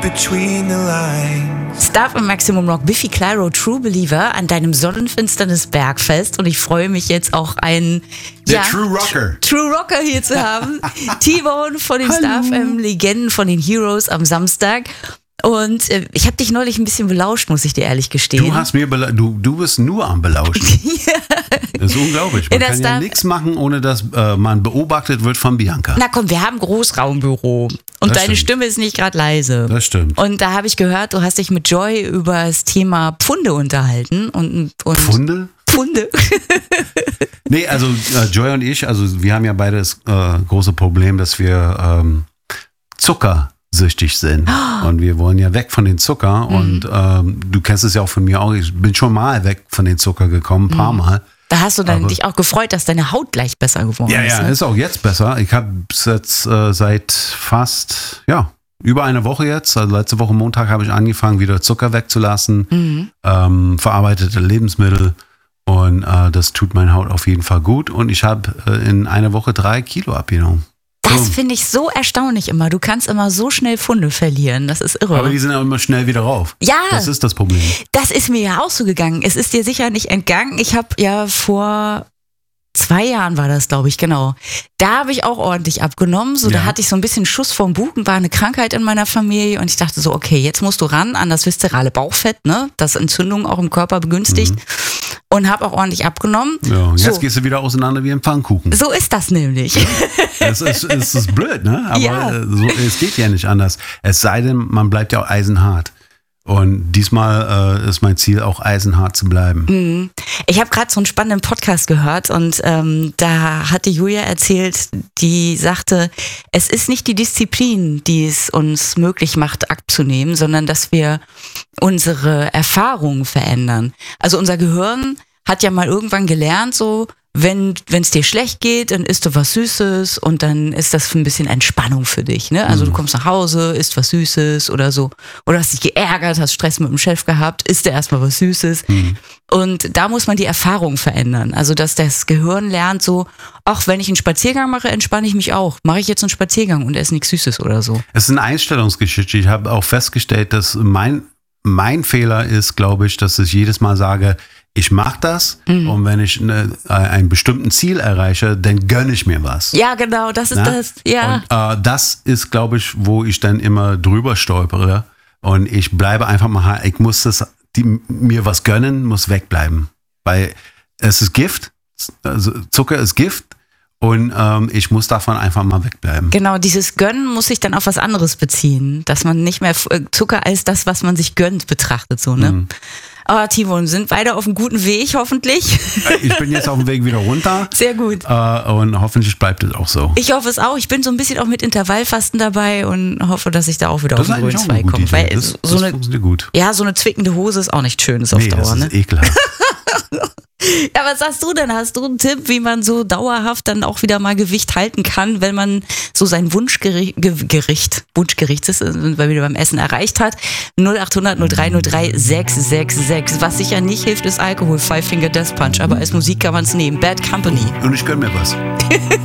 between the lines. Stuff im Maximum Rock, Biffy Clyro, True Believer an deinem Sonnenfinsternis Bergfest und ich freue mich jetzt auch einen True Rocker hier zu haben. T-Bone von den Stuff Legenden von den Heroes am Samstag. Und ich habe dich neulich ein bisschen belauscht, muss ich dir ehrlich gestehen. Du hast mir du bist nur am Belauschen. Das ist unglaublich. Man kann ja nichts machen, ohne dass man beobachtet wird von Bianca. Na komm, wir haben Großraumbüro. Und deine Stimme ist nicht gerade leise. Das stimmt. Und da habe ich gehört, du hast dich mit Joy über das Thema Pfunde unterhalten. Und Pfunde? Pfunde. Nee, also Joy und ich, also wir haben ja beide das große Problem, dass wir zuckersüchtig sind. Und wir wollen ja weg von den Zucker. Und du kennst es ja auch von mir auch. Ich bin schon mal weg von den Zucker gekommen, ein paar Mal. Da hast du dann dich auch gefreut, dass deine Haut gleich besser geworden ist. Ja, ist auch jetzt besser. Ich habe es jetzt seit fast, über eine Woche jetzt, also letzte Woche Montag habe ich angefangen, wieder Zucker wegzulassen, verarbeitete Lebensmittel und das tut meine Haut auf jeden Fall gut und ich habe in einer Woche 3 Kilo abgenommen. Das finde ich so erstaunlich immer. Du kannst immer so schnell Pfunde verlieren. Das ist irre. Aber die sind auch immer schnell wieder rauf. Ja. Das ist das Problem. Das ist mir ja auch so gegangen. Es ist dir sicher nicht entgangen. Ich habe ja vor 2 Jahren war das, glaube ich, genau. Da habe ich auch ordentlich abgenommen. Da hatte ich so ein bisschen Schuss vom Bug und war eine Krankheit in meiner Familie. Und ich dachte so, okay, jetzt musst du ran an das viszerale Bauchfett, ne? Das Entzündungen auch im Körper begünstigt. Und habe auch ordentlich abgenommen. Ja, und jetzt gehst du wieder auseinander wie ein Pfannkuchen. So ist das nämlich. Es ist blöd, ne? Aber es geht ja nicht anders. Es sei denn, man bleibt ja auch eisenhart. Und diesmal ist mein Ziel, auch eisenhart zu bleiben. Ich habe gerade so einen spannenden Podcast gehört und da hatte Julia erzählt, die sagte, es ist nicht die Disziplin, die es uns möglich macht, abzunehmen, sondern dass wir unsere Erfahrungen verändern. Also unser Gehirn hat ja mal irgendwann gelernt, so, wenn es dir schlecht geht, dann isst du was Süßes und dann ist das ein bisschen Entspannung für dich. Ne? Also du kommst nach Hause, isst was Süßes oder so. Oder hast dich geärgert, hast Stress mit dem Chef gehabt, isst dir erstmal was Süßes. Und da muss man die Erfahrung verändern. Also dass das Gehirn lernt so, ach, wenn ich einen Spaziergang mache, entspanne ich mich auch. Mache ich jetzt einen Spaziergang und esse nichts Süßes oder so. Es ist eine Einstellungsgeschichte. Ich habe auch festgestellt, dass mein Fehler ist, glaube ich, dass ich jedes Mal sage, ich mache das und wenn ich ein bestimmten Ziel erreiche, dann gönne ich mir was. Ja, genau, das ist das. Ja. Und das ist, glaube ich, wo ich dann immer drüber stolpere und ich bleibe einfach mal, ich muss mir was gönnen, muss wegbleiben. Weil es ist Gift, also Zucker ist Gift. Und ich muss davon einfach mal wegbleiben. Genau, dieses Gönnen muss sich dann auf was anderes beziehen. Dass man nicht mehr Zucker als das, was man sich gönnt, betrachtet. So, ne? Aber T-Bone, sind beide auf einem guten Weg, hoffentlich. Ich bin jetzt auf dem Weg wieder runter. Sehr gut. Und hoffentlich bleibt es auch so. Ich hoffe es auch. Ich bin so ein bisschen auch mit Intervallfasten dabei und hoffe, dass ich da auch wieder auf den grünen Zweig komme. Weil das funktioniert gut. Ja, so eine zwickende Hose ist auch nicht schön, ist auf Dauer. Das ist ekelhaft. Ja, was sagst du denn? Hast du einen Tipp, wie man so dauerhaft dann auch wieder mal Gewicht halten kann, wenn man so sein Wunschgericht ist, weil wir beim Essen erreicht hat? 0800 0303 666. Was sicher nicht hilft, ist Alkohol. Five Finger Death Punch. Aber als Musik kann man es nehmen. Bad Company. Und ich gönn mir was.